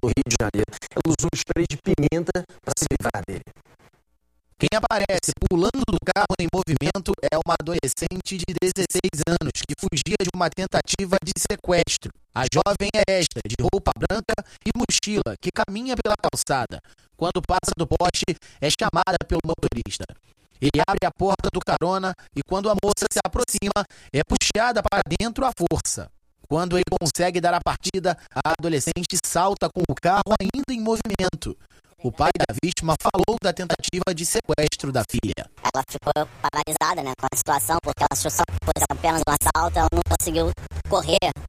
no Rio de Janeiro. Ela usou um spray de pimenta para se livrar dele. Quem aparece pulando do carro em movimento é uma adolescente de 16 anos que fugia de uma tentativa de sequestro. A jovem é esta, de roupa branca e mochila, que caminha pela calçada. Quando passa do poste, é chamada pelo motorista. Ele abre a porta do carona e quando a moça se aproxima, é puxada para dentro à força. Quando ele consegue dar a partida, a adolescente salta com o carro ainda em movimento. O pai da vítima falou da tentativa de sequestro da filha. Ela ficou paralisada, com a situação, porque ela achou só que fosse apenas um assalto, ela não conseguiu correr